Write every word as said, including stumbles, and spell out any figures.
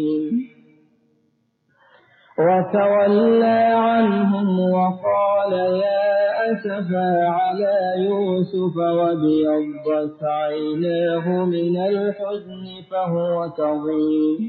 وتولى عنهم وقال يا أسفا على يوسف وابيضت عيناه من الحزن فهو كظيم